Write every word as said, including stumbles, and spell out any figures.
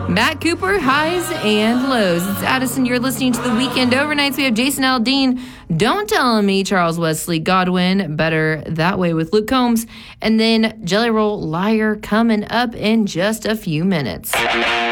Matt Cooper, highs and lows. It's Addison. You're listening to the Weekend Overnights. We have Jason Aldean, Don't Tell Me, Charles Wesley Godwin, Better That Way with Luke Combs, and then Jelly Roll Liar coming up in just a few minutes.